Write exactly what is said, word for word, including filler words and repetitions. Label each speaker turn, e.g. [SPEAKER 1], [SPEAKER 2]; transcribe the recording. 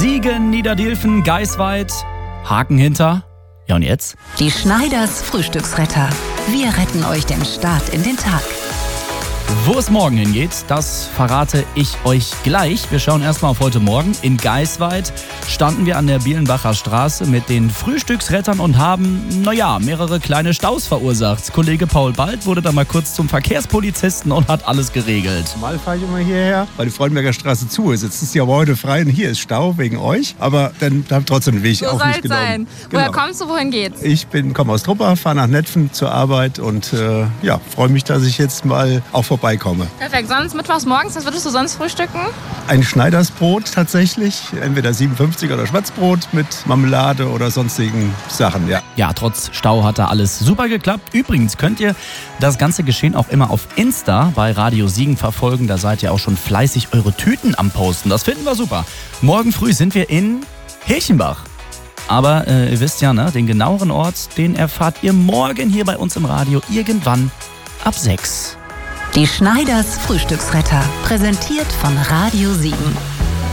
[SPEAKER 1] Siegen, Niederdilfen, Geisweit, Haken hinter. Ja, und jetzt?
[SPEAKER 2] Die Schneiders Frühstücksretter. Wir retten euch den Start in den Tag.
[SPEAKER 1] Wo es morgen hingeht, das verrate ich euch gleich. Wir schauen erstmal auf heute Morgen. In Geisweit standen wir an der Bielenbacher Straße mit den Frühstücksrettern und haben, naja, mehrere kleine Staus verursacht. Kollege Paul Bald wurde da mal kurz zum Verkehrspolizisten und hat alles geregelt.
[SPEAKER 3] Mal fahre ich immer hierher, weil die Freudenberger Straße zu ist. Jetzt ist die aber heute frei und hier ist Stau wegen euch. Aber dann habt trotzdem den Weg
[SPEAKER 4] so
[SPEAKER 3] auf mich genommen.
[SPEAKER 4] Sein.
[SPEAKER 3] Genau.
[SPEAKER 4] Woher kommst du, wohin geht's?
[SPEAKER 3] Ich bin, komme aus Truppa, fahre nach Netfen zur Arbeit und äh, ja, freue mich, dass ich jetzt mal auch vorbeikomme.
[SPEAKER 4] Perfekt. Sonst mittwochs morgens, was würdest du sonst frühstücken?
[SPEAKER 3] Ein Schneidersbrot tatsächlich, entweder siebenundfünfzig oder Schwarzbrot mit Marmelade oder sonstigen Sachen, ja.
[SPEAKER 1] Ja, trotz Stau hat da alles super geklappt. Übrigens könnt ihr das ganze Geschehen auch immer auf Insta bei Radio Siegen verfolgen. Da seid ihr auch schon fleißig eure Tüten am Posten. Das finden wir super. Morgen früh sind wir in Hirchenbach. Aber äh, ihr wisst ja, ne, den genaueren Ort, den erfahrt ihr morgen hier bei uns im Radio irgendwann ab sechs.
[SPEAKER 2] Die Schneiders Frühstücksretter, präsentiert von Radio Siegen.